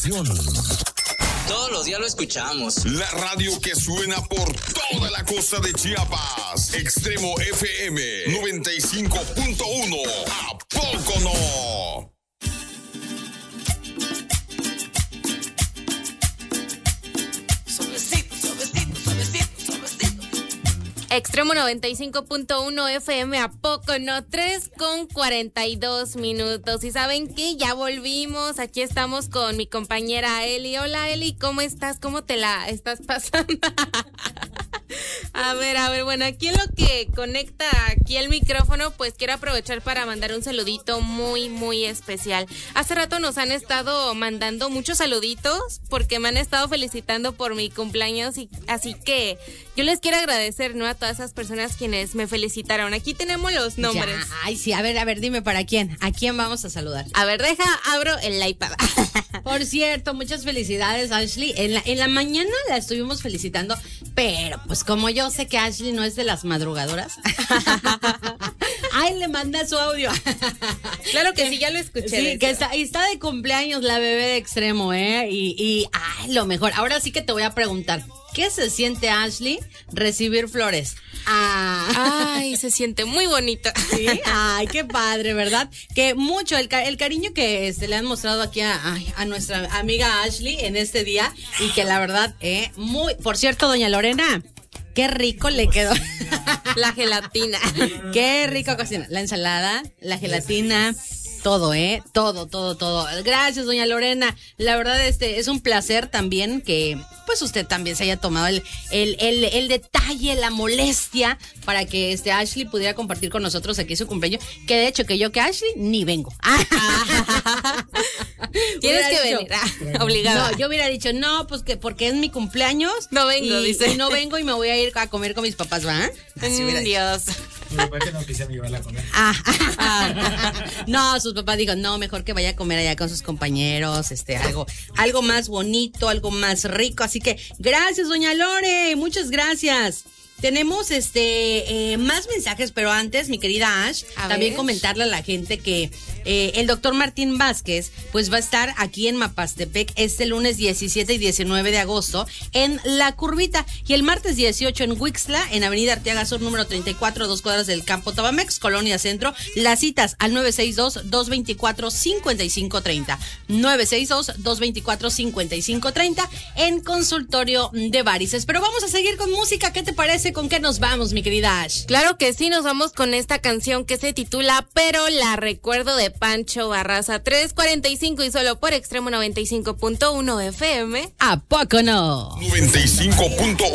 Todos los días lo escuchamos. La radio que suena por toda la costa de Chiapas. Extremo FM 95.1. ¿A poco no? Extremo 95.1 FM, ¿a poco no? 3:42. Y ¿saben qué? Ya volvimos. Aquí estamos con mi compañera Eli. Hola, Eli, ¿cómo estás? ¿Cómo te la estás pasando? A ver, bueno, aquí en lo que conecta aquí el micrófono, pues quiero aprovechar para mandar un saludito muy, muy especial. Hace rato nos han estado mandando muchos saluditos porque me han estado felicitando por mi cumpleaños, y así que yo les quiero agradecer, ¿no?, a todas esas personas quienes me felicitaron. Aquí tenemos los nombres. Ya, ay, sí, a ver, dime para quién. ¿A quién vamos a saludar? A ver, abro el iPad. Por cierto, muchas felicidades, Ashley. En la mañana la estuvimos felicitando, pero pues como yo sé que Ashley no es de las madrugadoras, ay, le manda su audio. Claro que sí, ya lo escuché. Sí, que está de cumpleaños la bebé de Extremo, y ay, lo mejor. Ahora sí que te voy a preguntar, ¿qué se siente, Ashley, recibir flores? Ay, se siente muy bonito. Sí, ay, qué padre, ¿verdad? Que mucho, el cariño que le han mostrado aquí a nuestra amiga Ashley en este día, y que la verdad, muy, por cierto, doña Lorena, qué rico le quedó. La gelatina. Qué rico cocina. La ensalada, la gelatina, todo, todo. Gracias, doña Lorena. La verdad, es un placer también que pues usted también se haya tomado el detalle, la molestia para que Ashley pudiera compartir con nosotros aquí su cumpleaños. Que de hecho, que Ashley ni vengo. Tienes que venir, obligada. No, yo hubiera dicho, no, pues que porque es mi cumpleaños. No vengo, dice. Y no vengo y me voy a ir a comer con mis papás, ¿va? Dios. Mi papá que no quise llevarla a comer. No, sus papás dijo, no, mejor que vaya a comer allá con sus compañeros, algo más bonito, algo más rico. Así que gracias, doña Lore, muchas gracias. Tenemos más mensajes, pero antes, mi querida Ash, también comentarle a la gente que el doctor Martín Vázquez pues va a estar aquí en Mapastepec este lunes 17 y 19 de agosto en La Curvita, y el martes 18 en Huixtla, en Avenida Arteaga Sur número 34, a 2 cuadras del Campo Tabamex, Colonia Centro. Las citas al 962-224-5530. 962-224-5530 en consultorio de varices. Pero vamos a seguir con música. ¿Qué te parece? ¿Con qué nos vamos, mi querida Ash? Claro que sí, nos vamos con esta canción que se titula Pero la recuerdo, de Pancho Barraza. 3:45 y solo por Extremo 95.1 FM. ¿A poco no? 95.1